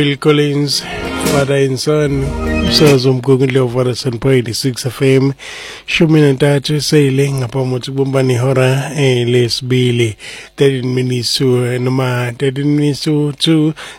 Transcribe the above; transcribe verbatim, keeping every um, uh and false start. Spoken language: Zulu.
Phil Collins, Father and Son, umsakazo omgungundle of point eighty-six F M, shumi nantathu esele ngaphambi kokuthi kubumbane ihora eh lesibili, thirteen minutes to noma thirteen minutes to two